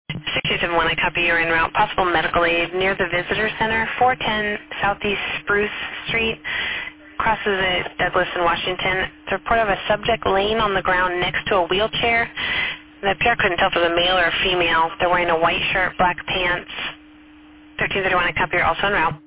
6271, I copy you're en route. Possible medical aid near the Visitor Center, 410 Southeast Spruce Street. Crosses at Douglas and Washington. It's a report of a subject laying on the ground next to a wheelchair. The PR couldn't tell if it was a male or a female. They're wearing a white shirt, black pants. 1331, I copy you're also en route.